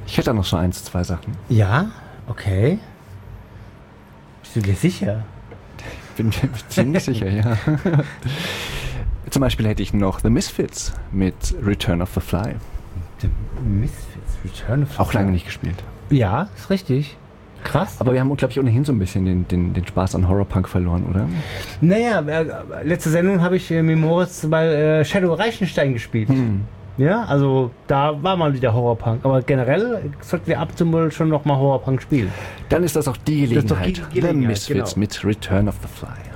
Ich hätte da noch so 1, 2 Sachen. Ja, okay. Bist du dir sicher? Bin mir ziemlich sicher, ja. Zum Beispiel hätte ich noch The Misfits mit Return of the Fly. The Misfits, Return of the Auch Fly. lange nicht gespielt. Ja, ist richtig. Krass. Aber wir haben, glaube ich, ohnehin so ein bisschen den Spaß an Horrorpunk verloren, oder? Naja, letzte Sendung habe ich mit Moritz bei Shadow Reichenstein gespielt. Ja, also da war mal wieder Horrorpunk. Aber generell sollten wir ab und zu mal schon nochmal Horrorpunk spielen. Dann ist das auch die Das ist doch Gelegenheit. die Gelegenheit, The Misfits genau. mit Return of the Fly.